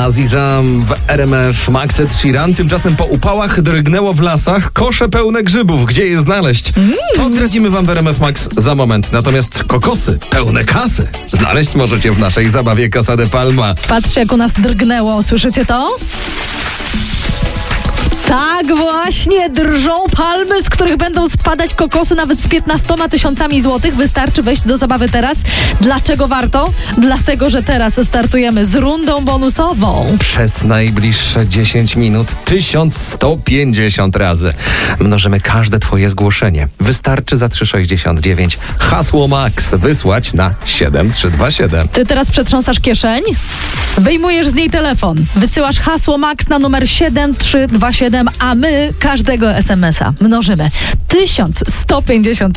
Aziza w RMF Max Ed Sheeran. Tymczasem po upałach drgnęło w lasach kosze pełne grzybów. Gdzie je znaleźć? To zdradzimy wam w RMF Max za moment. Natomiast kokosy pełne kasy znaleźć możecie w naszej zabawie Casa de Palma. Patrzcie, jak u nas drgnęło. Słyszycie to? Tak właśnie, drżą palmy, z których będą spadać kokosy nawet z 15 000 złotych. Wystarczy wejść do zabawy teraz. Dlaczego warto? Dlatego, że teraz startujemy z rundą bonusową. Przez najbliższe 10 minut 1150 razy mnożymy każde twoje zgłoszenie. Wystarczy za 3,69 hasło MAX wysłać na 7327. Ty teraz przetrząsasz kieszeń, wyjmujesz z niej telefon, wysyłasz hasło MAX na numer 7327, a my każdego SMS-a mnożymy 1150